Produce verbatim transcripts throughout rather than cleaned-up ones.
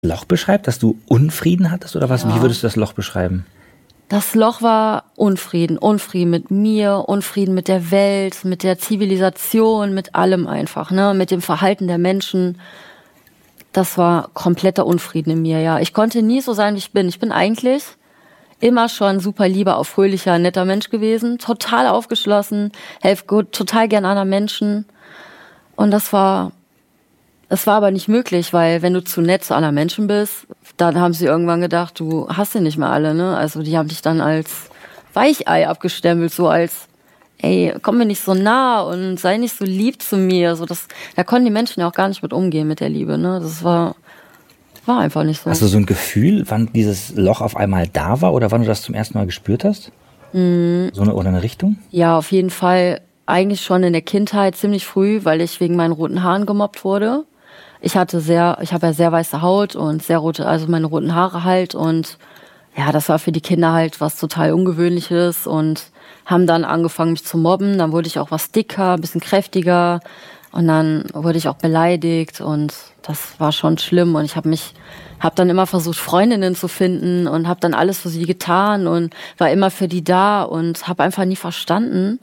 Loch beschreibt, dass du Unfrieden hattest oder was? Ja. Wie würdest du das Loch beschreiben? Das Loch war Unfrieden. Unfrieden mit mir, Unfrieden mit der Welt, mit der Zivilisation, mit allem einfach, ne? Mit dem Verhalten der Menschen. Das war kompletter Unfrieden in mir, ja. Ich konnte nie so sein, wie ich bin. Ich bin eigentlich immer schon super lieber, auf fröhlicher, netter Mensch gewesen. Total aufgeschlossen, helfe gut, total gern anderen Menschen. Und das war... Es war aber nicht möglich, weil wenn du zu nett zu anderen Menschen bist, dann haben sie irgendwann gedacht, du hast sie nicht mehr alle, ne? Also die haben dich dann als Weichei abgestempelt, so als, ey, komm mir nicht so nah und sei nicht so lieb zu mir. So das, da konnten die Menschen ja auch gar nicht mit umgehen mit der Liebe, ne? Das war, war einfach nicht so. Hast du so ein Gefühl, wann dieses Loch auf einmal da war oder wann du das zum ersten Mal gespürt hast? Mhm. So eine, oder eine Richtung? Ja, auf jeden Fall. Eigentlich schon in der Kindheit ziemlich früh, weil ich wegen meinen roten Haaren gemobbt wurde. Ich hatte sehr, ich habe ja sehr weiße Haut und sehr rote, also meine roten Haare halt und ja, das war für die Kinder halt was total Ungewöhnliches und haben dann angefangen mich zu mobben. Dann wurde ich auch was dicker, ein bisschen kräftiger und dann wurde ich auch beleidigt und das war schon schlimm und ich habe mich, habe dann immer versucht Freundinnen zu finden und habe dann alles für sie getan und war immer für die da und habe einfach nie verstanden,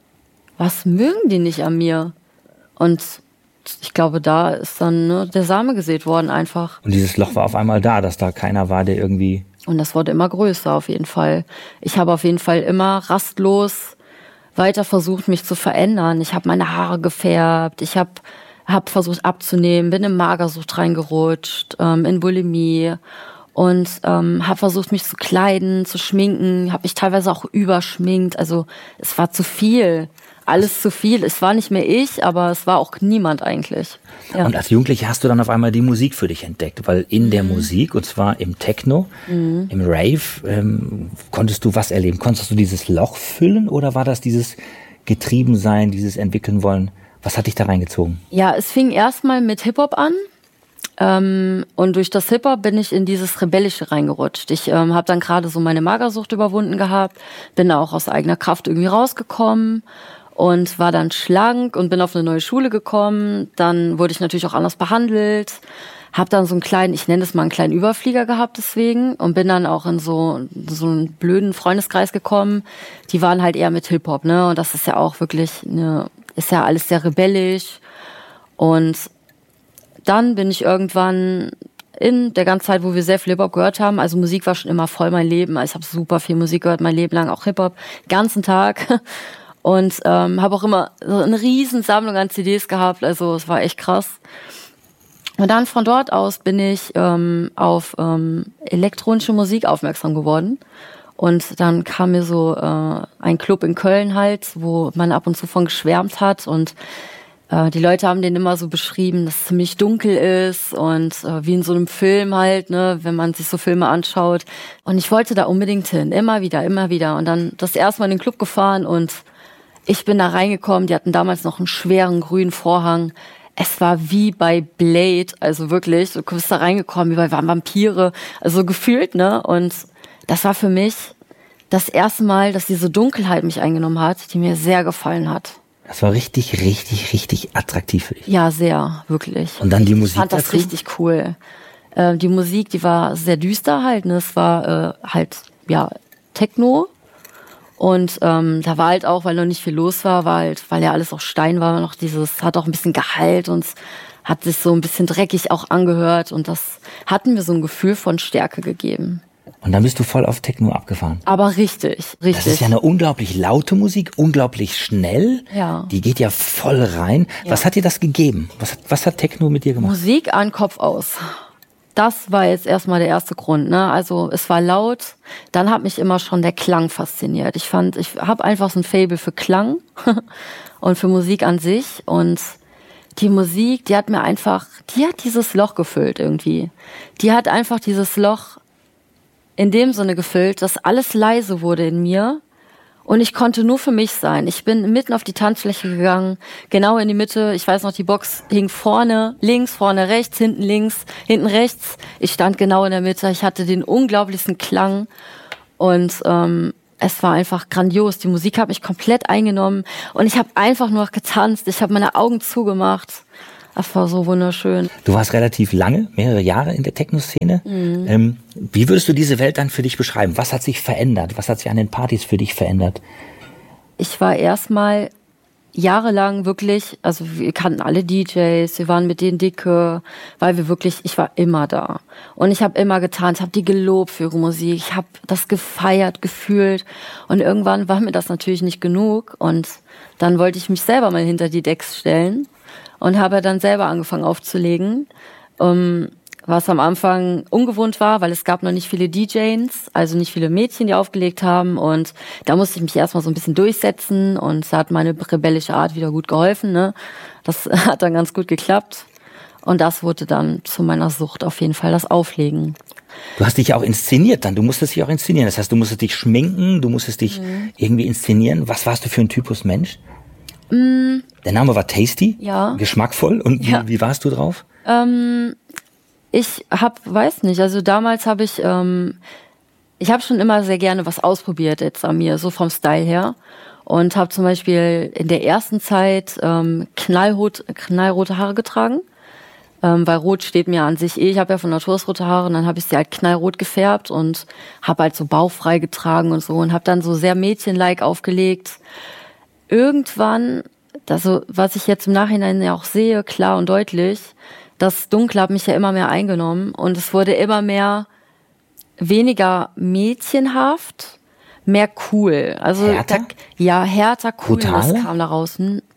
was mögen die nicht an mir und ich glaube, da ist dann ne, der Same gesät worden einfach. Und dieses Loch war auf einmal da, dass da keiner war, der irgendwie... Und das wurde immer größer auf jeden Fall. Ich habe auf jeden Fall immer rastlos weiter versucht, mich zu verändern. Ich habe meine Haare gefärbt, ich habe hab versucht abzunehmen, bin in Magersucht reingerutscht, ähm, in Bulimie und ähm, habe versucht, mich zu kleiden, zu schminken, habe mich teilweise auch überschminkt. Also es war zu viel. Alles zu viel. Es war nicht mehr ich, aber es war auch niemand eigentlich. Ja. Und als Jugendliche hast du dann auf einmal die Musik für dich entdeckt, weil in mhm. der Musik, und zwar im Techno, mhm. im Rave, ähm, konntest du was erleben? Konntest du dieses Loch füllen oder war das dieses Getriebensein, dieses Entwickeln wollen? Was hat dich da reingezogen? Ja, es fing erstmal mit Hip-Hop an. Ähm, und durch das Hip-Hop bin ich in dieses Rebellische reingerutscht. Ich ähm, habe dann gerade so meine Magersucht überwunden gehabt, bin da auch aus eigener Kraft irgendwie rausgekommen und war dann schlank und bin auf eine neue Schule gekommen. Dann wurde ich natürlich auch anders behandelt, habe dann so einen kleinen, ich nenne es mal einen kleinen Überflieger gehabt deswegen und bin dann auch in so, so einen blöden Freundeskreis gekommen. Die waren halt eher mit Hip-Hop, ne? Und das ist ja auch wirklich, eine, ist ja alles sehr rebellisch. Und dann bin ich irgendwann in der ganzen Zeit, wo wir sehr viel Hip-Hop gehört haben, also Musik war schon immer voll mein Leben. Also ich habe super viel Musik gehört, mein Leben lang, auch Hip-Hop, ganzen Tag. Und ähm, habe auch immer so eine riesen Sammlung an C Ds gehabt, also es war echt krass. Und dann von dort aus bin ich ähm, auf ähm, elektronische Musik aufmerksam geworden. Und dann kam mir so äh, ein Club in Köln halt, wo man ab und zu von geschwärmt hat und die Leute haben den immer so beschrieben, dass es ziemlich dunkel ist und äh, wie in so einem Film halt, ne, wenn man sich so Filme anschaut. Und ich wollte da unbedingt hin, immer wieder, immer wieder. Und dann das erste Mal in den Club gefahren und ich bin da reingekommen. Die hatten damals noch einen schweren grünen Vorhang. Es war wie bei Blade, also wirklich, du bist da reingekommen, wie bei Vampire, also gefühlt, ne. Und das war für mich das erste Mal, dass diese Dunkelheit mich eingenommen hat, die mir sehr gefallen hat. Das war richtig, richtig, richtig attraktiv für dich. Ja, sehr, wirklich. Und dann die Musik Ich fand das dazu? richtig cool. Äh, die Musik, die war sehr düster halt. Ne? Es war äh, halt, ja, Techno. Und ähm, da war halt auch, weil noch nicht viel los war, war halt, weil ja alles auch Stein war, noch dieses, hat auch ein bisschen Gehalt und es hat sich so ein bisschen dreckig auch angehört. Und das hat mir so ein Gefühl von Stärke gegeben. Und dann bist du voll auf Techno abgefahren. Aber richtig, richtig. Das ist ja eine unglaublich laute Musik, unglaublich schnell. Ja. Die geht ja voll rein. Ja. Was hat dir das gegeben? Was, was hat Techno mit dir gemacht? Musik an, Kopf aus. Das war jetzt erstmal der erste Grund, ne? Also es war laut. Dann hat mich immer schon der Klang fasziniert. Ich fand, ich habe einfach so ein Faible für Klang und für Musik an sich. Und die Musik, die hat mir einfach, die hat dieses Loch gefüllt irgendwie. Die hat einfach dieses Loch in dem Sinne gefüllt, dass alles leise wurde in mir und ich konnte nur für mich sein. Ich bin mitten auf die Tanzfläche gegangen, genau in die Mitte. Ich weiß noch, die Box hing vorne, links, vorne, rechts, hinten links, hinten rechts. Ich stand genau in der Mitte. Ich hatte den unglaublichsten Klang und ähm, es war einfach grandios. Die Musik hat mich komplett eingenommen und ich habe einfach nur getanzt. Ich habe meine Augen zugemacht Das war so wunderschön. Du warst relativ lange, mehrere Jahre in der Techno-Szene. Mhm. Ähm, wie würdest du diese Welt dann für dich beschreiben? Was hat sich verändert? Was hat sich an den Partys für dich verändert? Ich war erstmal jahrelang wirklich, also wir kannten alle D Js, wir waren mit denen dicke, weil wir wirklich, ich war immer da. Und ich habe immer getan, ich habe die gelobt für ihre Musik, ich habe das gefeiert, gefühlt. Und irgendwann war mir das natürlich nicht genug. Und dann wollte ich mich selber mal hinter die Decks stellen und habe dann selber angefangen aufzulegen. Um, was am Anfang ungewohnt war, weil es gab noch nicht viele D Js, also nicht viele Mädchen, die aufgelegt haben, und da musste ich mich erstmal so ein bisschen durchsetzen, und da hat meine rebellische Art wieder gut geholfen, ne? Das hat dann ganz gut geklappt, und das wurde dann zu meiner Sucht auf jeden Fall, das Auflegen. Du hast dich ja auch inszeniert dann, du musstest dich auch inszenieren, das heißt, du musstest dich schminken, du musstest dich mhm. irgendwie inszenieren. Was warst du für ein Typus Mensch? Mm. Der Name war Tasty, ja. Geschmackvoll, und ja. wie, wie warst du drauf? Ähm... Ich hab, weiß nicht, also damals habe ich, ähm, ich habe schon immer sehr gerne was ausprobiert jetzt an mir, so vom Style her. Und habe zum Beispiel in der ersten Zeit ähm, knallrot, knallrote Haare getragen, ähm, weil rot steht mir an sich eh. Ich habe ja von Natur aus rote Haare, und dann habe ich sie halt knallrot gefärbt und habe halt so bauchfrei getragen und so, und habe dann so sehr mädchenlike aufgelegt. Irgendwann, also was ich jetzt im Nachhinein ja auch sehe, klar und deutlich, das Dunkle hat mich ja immer mehr eingenommen, und es wurde immer mehr weniger mädchenhaft, mehr cool. Also härter? Da, ja, härter, Coolness Brutaler? kam da raus.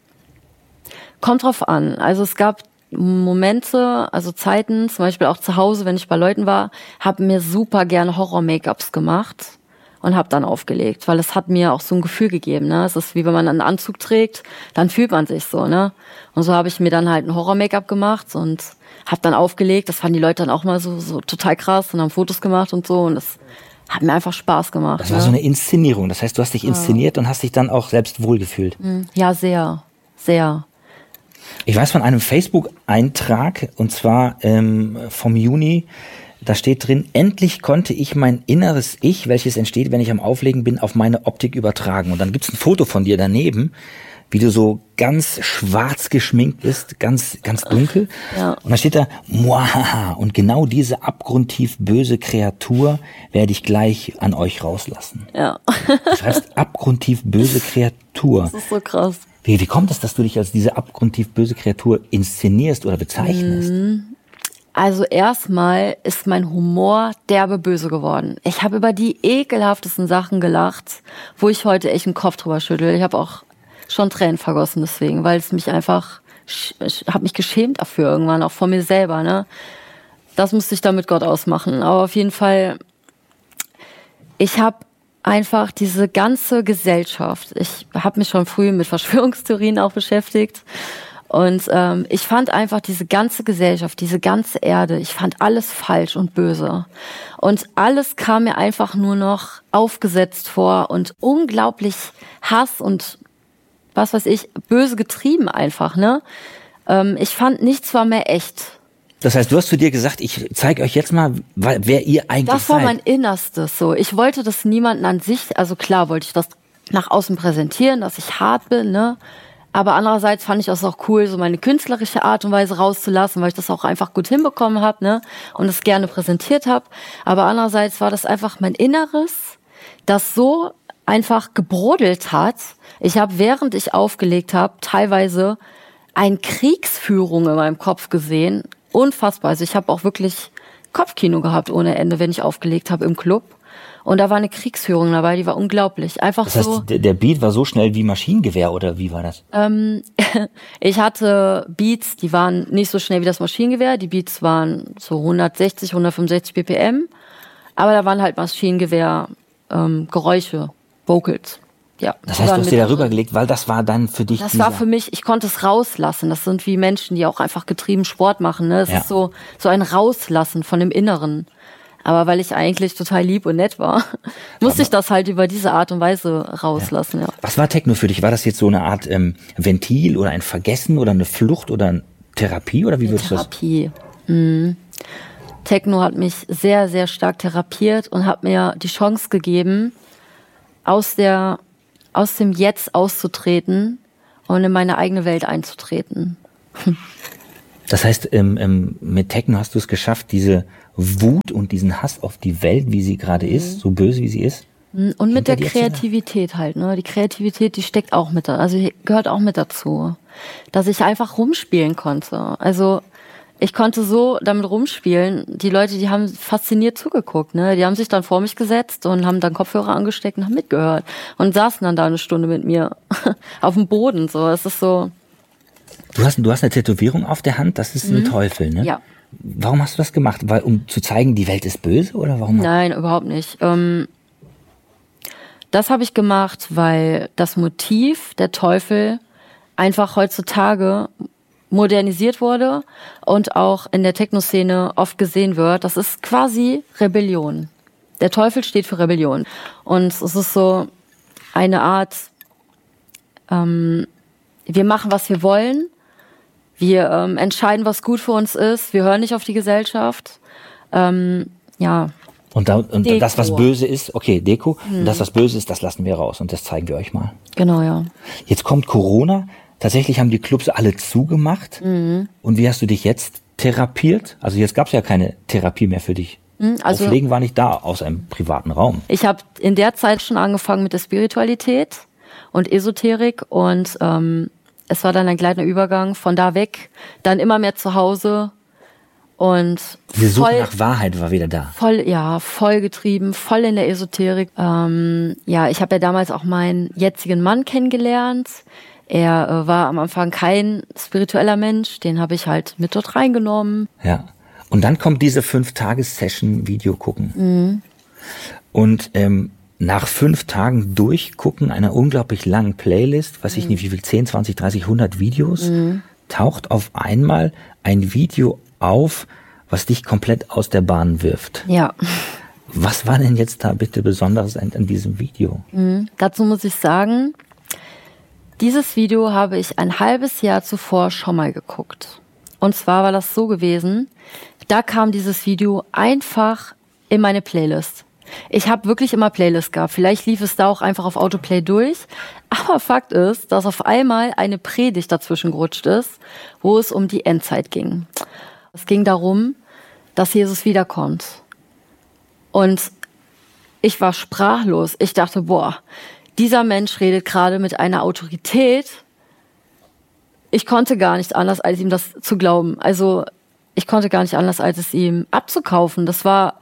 Kommt drauf an. Also es gab Momente, also Zeiten, zum Beispiel auch zu Hause, wenn ich bei Leuten war, habe mir super gerne Horror-Make-ups gemacht und habe dann aufgelegt, weil es hat mir auch so ein Gefühl gegeben, ne? Es ist wie wenn man einen Anzug trägt, dann fühlt man sich so, ne? Und so habe ich mir dann halt ein Horror-Make-up gemacht und habe dann aufgelegt. Das fanden die Leute dann auch mal so so total krass und haben Fotos gemacht und so, und das hat mir einfach Spaß gemacht. Das war ne? so eine Inszenierung, das heißt, du hast dich inszeniert ja. und hast dich dann auch selbst wohlgefühlt. Ja, sehr, sehr. Ich weiß von einem Facebook-Eintrag, und zwar ähm, vom Juni. Da steht drin: Endlich konnte ich mein inneres Ich, welches entsteht, wenn ich am Auflegen bin, auf meine Optik übertragen. Und dann gibt's ein Foto von dir daneben, wie du so ganz schwarz geschminkt bist, ganz ganz dunkel. Ja. Und da steht da: Muahaha. Und genau diese abgrundtief böse Kreatur werde ich gleich an euch rauslassen. Ja. Du schreibst abgrundtief böse Kreatur. Das ist so krass. Wie, wie kommt es, dass du dich als diese abgrundtief böse Kreatur inszenierst oder bezeichnest? Mhm. Also erstmal ist mein Humor derbe böse geworden. Ich habe über die ekelhaftesten Sachen gelacht, wo ich heute echt den Kopf drüber schüttel. Ich habe auch schon Tränen vergossen deswegen, weil es mich einfach, ich habe mich geschämt dafür irgendwann, auch vor mir selber, ne? Das musste ich dann mit Gott ausmachen. Aber auf jeden Fall, ich habe einfach diese ganze Gesellschaft, ich habe mich schon früh mit Verschwörungstheorien auch beschäftigt. Und ähm, ich fand einfach diese ganze Gesellschaft, diese ganze Erde, ich fand alles falsch und böse. Und alles kam mir einfach nur noch aufgesetzt vor und unglaublich Hass und was weiß ich, böse getrieben einfach, ne? Ähm, ich fand, nichts war mehr echt. Das heißt, du hast zu dir gesagt, ich zeige euch jetzt mal, wer ihr eigentlich seid. Das war mein Innerstes so. Ich wollte das niemanden an sich, also klar wollte ich das nach außen präsentieren, dass ich hart bin, ne? Aber andererseits fand ich das auch cool, so meine künstlerische Art und Weise rauszulassen, weil ich das auch einfach gut hinbekommen habe, ne, und es gerne präsentiert habe. Aber andererseits war das einfach mein Inneres, das so einfach gebrodelt hat. Ich habe, während ich aufgelegt habe, teilweise eine Kriegsführung in meinem Kopf gesehen. Unfassbar. Also ich habe auch wirklich Kopfkino gehabt ohne Ende, wenn ich aufgelegt habe im Club. Und da war eine Kriegsführung dabei, die war unglaublich. Einfach das heißt, so. Der Beat war so schnell wie Maschinengewehr, oder wie war das? Ähm, ich hatte Beats, die waren nicht so schnell wie das Maschinengewehr. Die Beats waren so hundertsechzig, hundertfünfundsechzig B P M. Aber da waren halt Maschinengewehr, ähm, Geräusche, Vocals. Ja. Das heißt, du hast dir darüber gelegt, weil das war dann für dich. Das war für mich, ich konnte es rauslassen. Das sind wie Menschen, die auch einfach getrieben Sport machen. Ne? Es ja. ist so, so ein Rauslassen von dem Inneren. Aber weil ich eigentlich total lieb und nett war, musste ich das halt über diese Art und Weise rauslassen. Ja. Ja. Was war Techno für dich? War das jetzt so eine Art ähm, Ventil oder ein Vergessen oder eine Flucht oder eine Therapie? Oder wie würdest du das? Therapie. Mhm. Techno hat mich sehr, sehr stark therapiert und hat mir die Chance gegeben, aus der, aus dem Jetzt auszutreten und in meine eigene Welt einzutreten. Das heißt, ähm, ähm, mit Techno hast du es geschafft, diese Wut und diesen Hass auf die Welt, wie sie gerade ist, mhm. so böse wie sie ist. Und mit der Kreativität halt, ne? Die Kreativität, die steckt auch mit da, also gehört auch mit dazu. Dass ich einfach rumspielen konnte. Also ich konnte so damit rumspielen. Die Leute, die haben fasziniert zugeguckt, ne? Die haben sich dann vor mich gesetzt und haben dann Kopfhörer angesteckt und haben mitgehört. Und saßen dann da eine Stunde mit mir auf dem Boden, so. Es ist so. Du hast, du hast eine Tätowierung auf der Hand, das ist mhm. ein Teufel, ne? Ja. Warum hast du das gemacht? Weil, um zu zeigen, die Welt ist böse, oder warum? Nein, überhaupt nicht. Ähm, das habe ich gemacht, weil das Motiv, der Teufel, einfach heutzutage modernisiert wurde und auch in der Techno-Szene oft gesehen wird. Das ist quasi Rebellion. Der Teufel steht für Rebellion. Und es ist so eine Art, ähm, wir machen, was wir wollen. Wir ähm, entscheiden, was gut für uns ist. Wir hören nicht auf die Gesellschaft. Ähm, ja. Und, da, und das, was böse ist, okay, Deko. Hm. Und das, was böse ist, das lassen wir raus. Und das zeigen wir euch mal. Genau, ja. Jetzt kommt Corona. Tatsächlich haben die Clubs alle zugemacht. Mhm. Und wie hast du dich jetzt therapiert? Also jetzt gab es ja keine Therapie mehr für dich. Also, Auflegen war nicht da, außer im privaten Raum. Ich habe in der Zeit schon angefangen mit der Spiritualität und Esoterik. Und ähm, es war dann ein gleitender Übergang von da weg, dann immer mehr zu Hause. Und die Suche voll, nach Wahrheit war wieder da. Voll, ja, voll getrieben, voll in der Esoterik. Ähm, ja, ich habe ja damals auch meinen jetzigen Mann kennengelernt. Er äh, war am Anfang kein spiritueller Mensch, den habe ich halt mit dort reingenommen. Ja, und dann kommt diese fünf-Tages-Session-Video gucken. Mhm. Und ähm, nach fünf Tagen durchgucken einer unglaublich langen Playlist, weiß ich mhm. nicht wie viel, zehn, zwanzig, dreißig, hundert Videos, mhm. taucht auf einmal ein Video auf, was dich komplett aus der Bahn wirft. Ja. Was war denn jetzt da bitte Besonderes an, an diesem Video? Mhm. Dazu muss ich sagen, dieses Video habe ich ein halbes Jahr zuvor schon mal geguckt. Und zwar war das so gewesen, da kam dieses Video einfach in meine Playlist. Ich habe wirklich immer Playlists gehabt. Vielleicht lief es da auch einfach auf Autoplay durch. Aber Fakt ist, dass auf einmal eine Predigt dazwischen gerutscht ist, wo es um die Endzeit ging. Es ging darum, dass Jesus wiederkommt. Und ich war sprachlos. Ich dachte, boah, dieser Mensch redet gerade mit einer Autorität. Ich konnte gar nicht anders, als ihm das zu glauben. Also ich konnte gar nicht anders, als es ihm abzukaufen. Das war,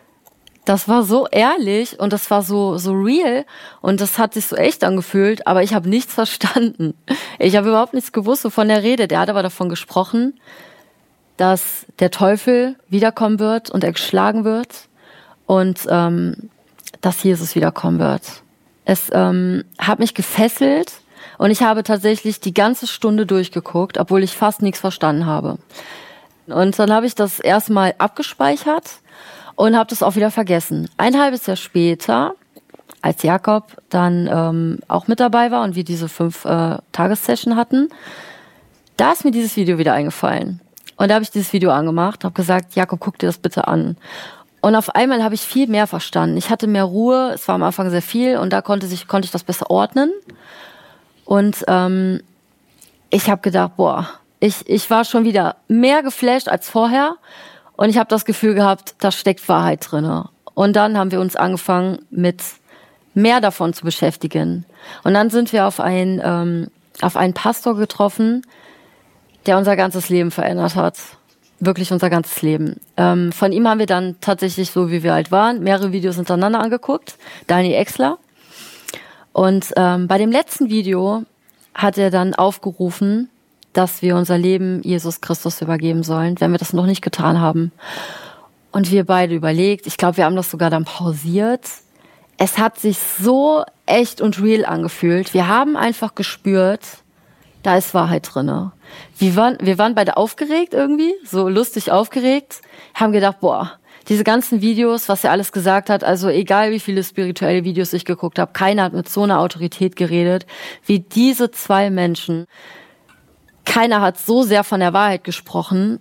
das war so ehrlich und das war so so real und das hat sich so echt angefühlt. Aber ich habe nichts verstanden. Ich habe überhaupt nichts gewusst, wovon er redet. Er hat aber davon gesprochen, dass der Teufel wiederkommen wird und er geschlagen wird und ähm, dass Jesus wiederkommen wird. Es ähm, hat mich gefesselt und ich habe tatsächlich die ganze Stunde durchgeguckt, obwohl ich fast nichts verstanden habe. Und dann habe ich das erstmal abgespeichert und habe das auch wieder vergessen. Ein halbes Jahr später, als Jakob dann ähm, auch mit dabei war und wir diese fünf äh, Tagessession hatten, da ist mir dieses Video wieder eingefallen. Und da habe ich dieses Video angemacht, habe gesagt, Jakob, guck dir das bitte an. Und auf einmal habe ich viel mehr verstanden. Ich hatte mehr Ruhe, es war am Anfang sehr viel und da konnte, sich, konnte ich das besser ordnen. Und ähm, ich habe gedacht, boah, ich, ich war schon wieder mehr geflasht als vorher und ich habe das Gefühl gehabt, da steckt Wahrheit drin. Und dann haben wir uns angefangen, mit mehr davon zu beschäftigen. Und dann sind wir auf einen, ähm, auf einen Pastor getroffen, der unser ganzes Leben verändert hat. Wirklich unser ganzes Leben. Ähm, von ihm haben wir dann tatsächlich, so wie wir halt waren, mehrere Videos hintereinander angeguckt. Daniel Exler. Und ähm, bei dem letzten Video hat er dann aufgerufen, dass wir unser Leben Jesus Christus übergeben sollen, wenn wir das noch nicht getan haben. Und wir beide überlegt, ich glaube, wir haben das sogar dann pausiert. Es hat sich so echt und real angefühlt. Wir haben einfach gespürt, da ist Wahrheit drinne. Wir waren, wir waren beide aufgeregt irgendwie, so lustig aufgeregt, haben gedacht, boah, diese ganzen Videos, was er alles gesagt hat, also egal wie viele spirituelle Videos ich geguckt habe, keiner hat mit so einer Autorität geredet wie diese zwei Menschen. Keiner hat so sehr von der Wahrheit gesprochen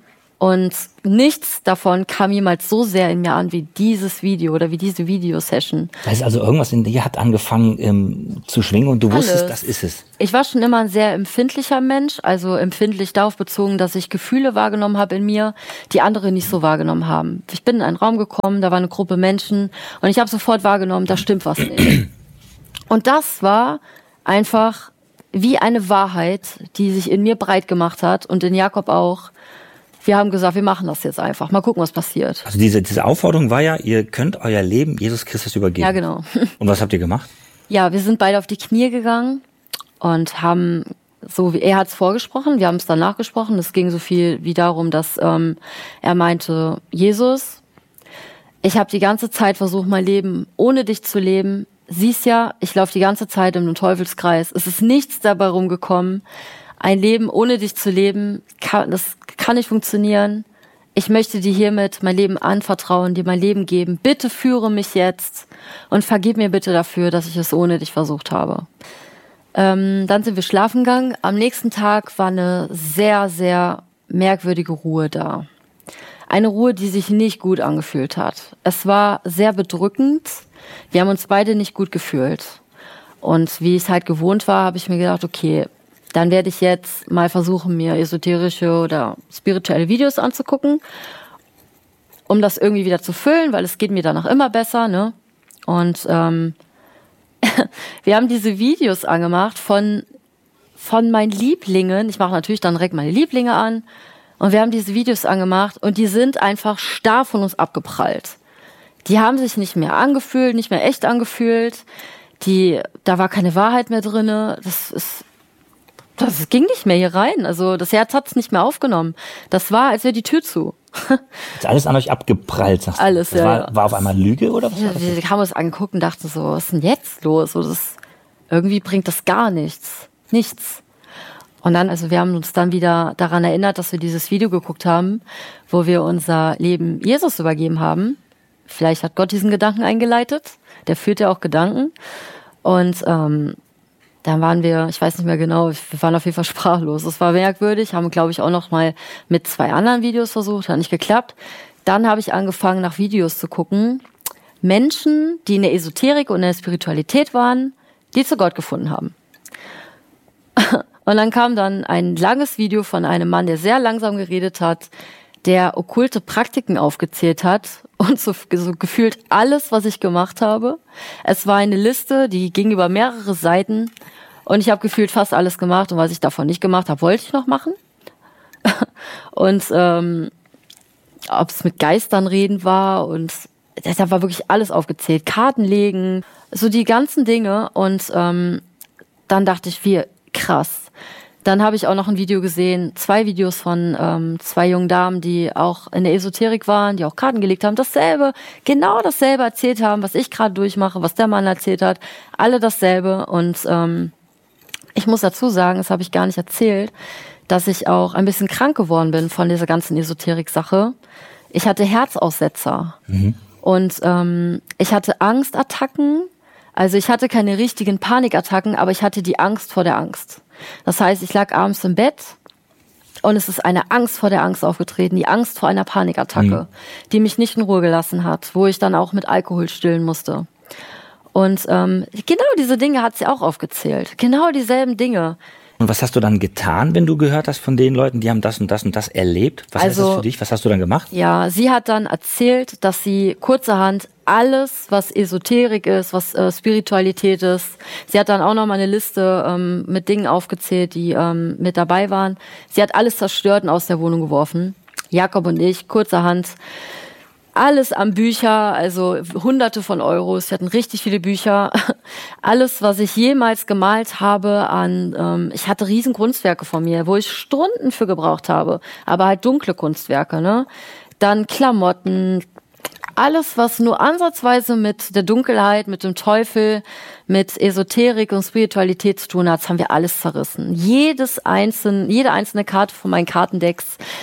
Und nichts davon kam jemals so sehr in mir an wie dieses Video oder wie diese Videosession. Das heißt also, irgendwas in dir hat angefangen ähm, zu schwingen und du Alles. wusstest, das ist es. Ich war schon immer ein sehr empfindlicher Mensch, also empfindlich darauf bezogen, dass ich Gefühle wahrgenommen habe in mir, die andere nicht so wahrgenommen haben. Ich bin in einen Raum gekommen, da war eine Gruppe Menschen und ich habe sofort wahrgenommen, da stimmt was nicht. Und das war einfach wie eine Wahrheit, die sich in mir breit gemacht hat und in Jakob auch. Wir haben gesagt, wir machen das jetzt einfach. Mal gucken, was passiert. Also diese, diese Aufforderung war ja, ihr könnt euer Leben Jesus Christus übergeben. Ja, genau. Und was habt ihr gemacht? Ja, wir sind beide auf die Knie gegangen und haben, so wie er hat es vorgesprochen, wir haben es dann nachgesprochen. Es ging so viel wie darum, dass ähm, er meinte, Jesus, ich habe die ganze Zeit versucht, mein Leben ohne dich zu leben. Siehst ja, ich laufe die ganze Zeit in einem Teufelskreis. Es ist nichts dabei rumgekommen. Ein Leben ohne dich zu leben, kann, das kann nicht funktionieren. Ich möchte dir hiermit mein Leben anvertrauen, dir mein Leben geben. Bitte führe mich jetzt und vergib mir bitte dafür, dass ich es ohne dich versucht habe. Ähm, dann sind wir schlafen gegangen. Am nächsten Tag war eine sehr, sehr merkwürdige Ruhe da. Eine Ruhe, die sich nicht gut angefühlt hat. Es war sehr bedrückend. Wir haben uns beide nicht gut gefühlt. Und wie ich es halt gewohnt war, habe ich mir gedacht, okay, dann werde ich jetzt mal versuchen, mir esoterische oder spirituelle Videos anzugucken, um das irgendwie wieder zu füllen, weil es geht mir danach immer besser, ne? Und ähm, wir haben diese Videos angemacht von, von meinen Lieblingen. Ich mache natürlich dann direkt meine Lieblinge an. Und wir haben diese Videos angemacht und die sind einfach starr von uns abgeprallt. Die haben sich nicht mehr angefühlt, nicht mehr echt angefühlt. Die, da war keine Wahrheit mehr drinne. Das ist Das ging nicht mehr hier rein. Also das Herz hat es nicht mehr aufgenommen. Das war, als wäre die Tür zu. Ist alles an euch abgeprallt, sagst du? Alles, das ja. War, war auf einmal Lüge oder was? Ja, War das? wir haben uns angeguckt und dachten so, was ist denn jetzt los? So, das, irgendwie bringt das gar nichts. Nichts. Und dann, also wir haben uns dann wieder daran erinnert, dass wir dieses Video geguckt haben, wo wir unser Leben Jesus übergeben haben. Vielleicht hat Gott diesen Gedanken eingeleitet. Der führt ja auch Gedanken. Und ähm, dann waren wir, ich weiß nicht mehr genau, wir waren auf jeden Fall sprachlos. Es war merkwürdig, haben, glaube ich, auch noch mal mit zwei anderen Videos versucht, hat nicht geklappt. Dann habe ich angefangen, nach Videos zu gucken. Menschen, die in der Esoterik und in der Spiritualität waren, die zu Gott gefunden haben. Und dann kam dann ein langes Video von einem Mann, der sehr langsam geredet hat, der okkulte Praktiken aufgezählt hat und so, so gefühlt alles, was ich gemacht habe. Es war eine Liste, die ging über mehrere Seiten und ich habe gefühlt fast alles gemacht und was ich davon nicht gemacht habe, wollte ich noch machen. Und ähm, ob es mit Geistern reden war und da war wirklich alles aufgezählt. Karten legen, so die ganzen Dinge und ähm, dann dachte ich, wie krass. Dann habe ich auch noch ein Video gesehen, zwei Videos von ähm, zwei jungen Damen, die auch in der Esoterik waren, die auch Karten gelegt haben, dasselbe, genau dasselbe erzählt haben, was ich gerade durchmache, was der Mann erzählt hat, alle dasselbe. Und ähm, ich muss dazu sagen, das habe ich gar nicht erzählt, dass ich auch ein bisschen krank geworden bin von dieser ganzen Esoterik-Sache. Ich hatte Herzaussetzer mhm. und ähm, ich hatte Angstattacken. Also ich hatte keine richtigen Panikattacken, aber ich hatte die Angst vor der Angst. Das heißt, ich lag abends im Bett und es ist eine Angst vor der Angst aufgetreten, die Angst vor einer Panikattacke, mhm. die mich nicht in Ruhe gelassen hat, wo ich dann auch mit Alkohol stillen musste. Und ähm, genau diese Dinge hat sie auch aufgezählt, genau dieselben Dinge. Und was hast du dann getan, wenn du gehört hast von den Leuten, die haben das und das und das erlebt? Was also, heißt das für dich? Was hast du dann gemacht? Ja, sie hat dann erzählt, dass sie kurzerhand alles, was Esoterik ist, was äh, Spiritualität ist, sie hat dann auch noch mal eine Liste ähm, mit Dingen aufgezählt, die ähm, mit dabei waren. Sie hat alles zerstört und aus der Wohnung geworfen. Jakob und ich, kurzerhand, alles an Bücher, also hunderte von Euros. Wir hatten richtig viele Bücher. Alles, was ich jemals gemalt habe an, ähm, ich hatte riesen Kunstwerke von mir, wo ich Stunden für gebraucht habe, aber halt dunkle Kunstwerke, ne? Dann Klamotten, alles, was nur ansatzweise mit der Dunkelheit, mit dem Teufel, mit Esoterik und Spiritualität zu tun hat, haben wir alles zerrissen. Jedes einzelne, jede einzelne Karte von meinen Kartendecks,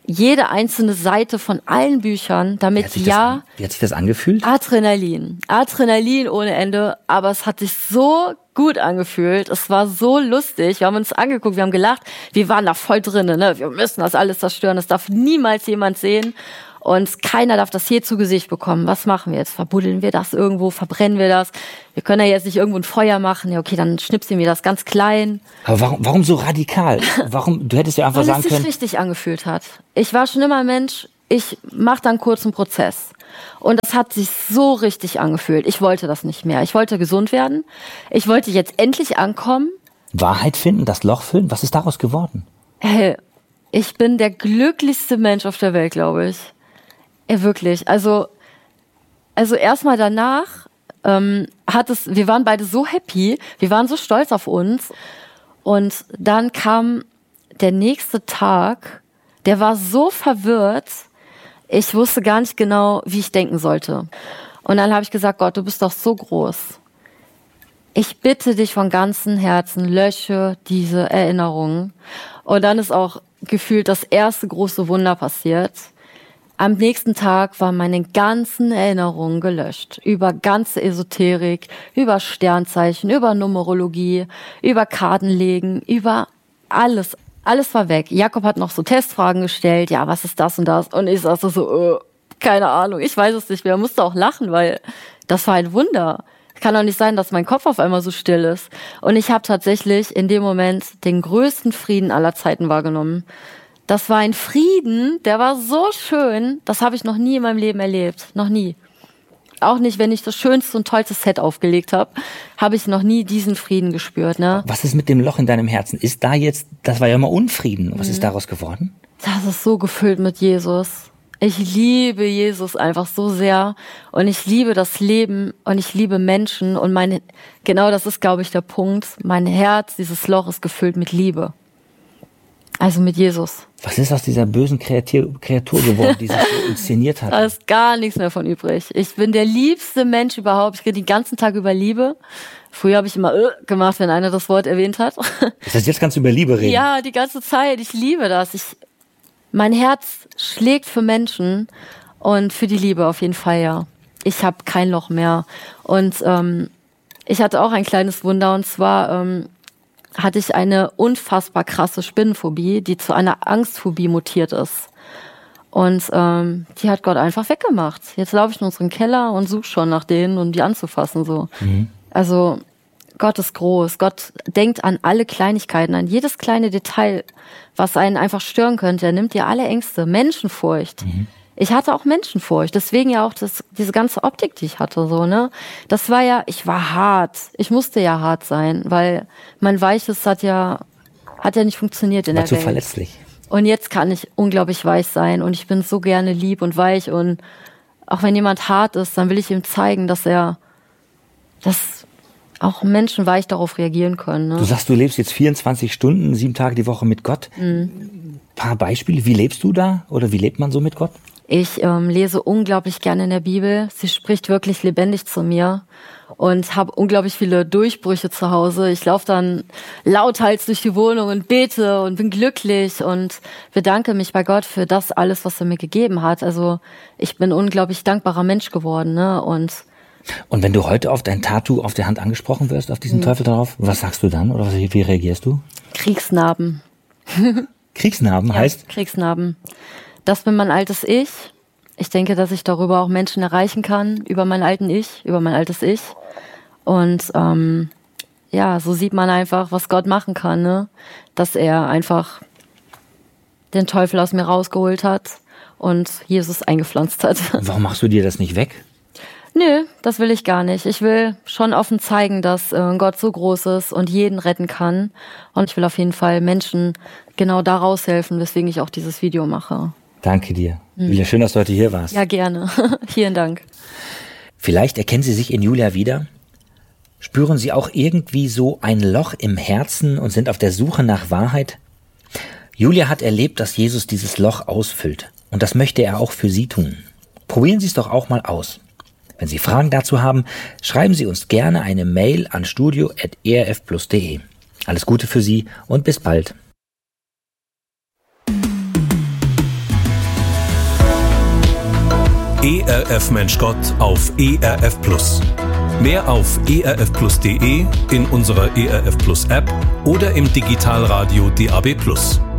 jede einzelne Seite von allen Büchern, damit wie ja... Das, wie hat sich das angefühlt? Adrenalin. Adrenalin ohne Ende, aber es hat sich so gut angefühlt. Es war so lustig. Wir haben uns angeguckt, wir haben gelacht. Wir waren da voll drin, ne? Wir müssen das alles zerstören. Das darf niemals jemand sehen. Und keiner darf das je zu Gesicht bekommen. Was machen wir jetzt? Verbuddeln wir das irgendwo? Verbrennen wir das? Wir können ja jetzt nicht irgendwo ein Feuer machen. Ja, okay, dann schnipsen wir das ganz klein. Aber warum, warum so radikal? Warum? Du hättest ja einfach Weil sagen es sich können... richtig angefühlt hat. Ich war schon immer ein Mensch, ich mache dann kurz einen Prozess. Und das hat sich so richtig angefühlt. Ich wollte das nicht mehr. Ich wollte gesund werden. Ich wollte jetzt endlich ankommen. Wahrheit finden, das Loch füllen? Was ist daraus geworden? Hey, ich bin der glücklichste Mensch auf der Welt, glaube ich. Ja, wirklich. Also, also erstmal danach ähm, hat es, wir waren beide so happy, wir waren so stolz auf uns. Und dann kam der nächste Tag, der war so verwirrt, ich wusste gar nicht genau, wie ich denken sollte. Und dann habe ich gesagt, Gott, du bist doch so groß. Ich bitte dich von ganzem Herzen, lösche diese Erinnerungen. Und dann ist auch gefühlt das erste große Wunder passiert. Am nächsten Tag waren meine ganzen Erinnerungen gelöscht. Über ganze Esoterik, über Sternzeichen, über Numerologie, über Kartenlegen, über alles. Alles war weg. Jakob hat noch so Testfragen gestellt. Ja, was ist das und das? Und ich saß so, äh, keine Ahnung, ich weiß es nicht mehr. Ich musste auch lachen, weil das war ein Wunder. Es kann doch nicht sein, dass mein Kopf auf einmal so still ist. Und ich habe tatsächlich in dem Moment den größten Frieden aller Zeiten wahrgenommen. Das war ein Frieden, der war so schön, das habe ich noch nie in meinem Leben erlebt. Noch nie. Auch nicht, wenn ich das schönste und tollste Set aufgelegt habe, habe ich noch nie diesen Frieden gespürt. Ne? Was ist mit dem Loch in deinem Herzen? Ist da jetzt, das war ja immer Unfrieden. Was mhm. ist daraus geworden? Das ist so gefüllt mit Jesus. Ich liebe Jesus einfach so sehr und ich liebe das Leben und ich liebe Menschen und meine, genau das ist, glaube ich, der Punkt. Mein Herz, dieses Loch ist gefüllt mit Liebe. Also mit Jesus. Was ist aus dieser bösen Kreatur, Kreatur geworden, die sich so inszeniert hat? Da ist gar nichts mehr von übrig. Ich bin der liebste Mensch überhaupt. Ich rede den ganzen Tag über Liebe. Früher habe ich immer äh, gemacht, wenn einer das Wort erwähnt hat. Das heißt, jetzt kannst du über Liebe reden? Ja, die ganze Zeit. Ich liebe das. Ich, mein Herz schlägt für Menschen und für die Liebe auf jeden Fall, ja. Ich habe kein Loch mehr. Und ähm, ich hatte auch ein kleines Wunder und zwar... Ähm, hatte ich eine unfassbar krasse Spinnenphobie, die zu einer Angstphobie mutiert ist. Und ähm, die hat Gott einfach weggemacht. Jetzt laufe ich in unseren Keller und suche schon nach denen, um die anzufassen. So. Mhm. Also Gott ist groß. Gott denkt an alle Kleinigkeiten, an jedes kleine Detail, was einen einfach stören könnte. Er nimmt dir alle Ängste, Menschenfurcht. Mhm. Ich hatte auch Menschenfurcht, deswegen ja auch das, diese ganze Optik, die ich hatte, so, ne. Das war ja, ich war hart. Ich musste ja hart sein, weil mein Weiches hat ja, hat ja nicht funktioniert in war der zu Welt. Verletzlich. Und jetzt kann ich unglaublich weich sein und ich bin so gerne lieb und weich und auch wenn jemand hart ist, dann will ich ihm zeigen, dass er, dass auch Menschen weich darauf reagieren können, ne? Du sagst, du lebst jetzt vierundzwanzig Stunden, sieben Tage die Woche mit Gott. Mhm. Ein paar Beispiele, wie lebst du da oder wie lebt man so mit Gott? Ich ähm, lese unglaublich gerne in der Bibel. Sie spricht wirklich lebendig zu mir und habe unglaublich viele Durchbrüche zu Hause. Ich laufe dann lauthals durch die Wohnung und bete und bin glücklich und bedanke mich bei Gott für das alles, was er mir gegeben hat. Also ich bin ein unglaublich dankbarer Mensch geworden, ne? Und Und wenn du heute auf dein Tattoo auf der Hand angesprochen wirst, auf diesen mhm. Teufel drauf, was sagst du dann oder wie reagierst du? Kriegsnarben. Kriegsnarben ja, heißt? Kriegsnarben. Das bin mein altes Ich. Ich denke, dass ich darüber auch Menschen erreichen kann, über meinen alten Ich, über mein altes Ich. Und ähm, ja, so sieht man einfach, was Gott machen kann, ne? Dass er einfach den Teufel aus mir rausgeholt hat und Jesus eingepflanzt hat. Warum machst du dir das nicht weg? Nö, das will ich gar nicht. Ich will schon offen zeigen, dass äh, Gott so groß ist und jeden retten kann. Und ich will auf jeden Fall Menschen genau da raushelfen, weswegen ich auch dieses Video mache. Danke dir. Mhm. Julia, schön, dass du heute hier warst. Ja, gerne. Vielen Dank. Vielleicht erkennen Sie sich in Julia wieder. Spüren Sie auch irgendwie so ein Loch im Herzen und sind auf der Suche nach Wahrheit? Julia hat erlebt, dass Jesus dieses Loch ausfüllt. Und das möchte er auch für Sie tun. Probieren Sie es doch auch mal aus. Wenn Sie Fragen dazu haben, schreiben Sie uns gerne eine Mail an studio at e r f plus punkt de. Alles Gute für Sie und bis bald. E R F Mensch Gott auf E R F Plus. Mehr auf e r f plus punkt d e, in unserer E R F Plus App oder im Digitalradio D A B Plus.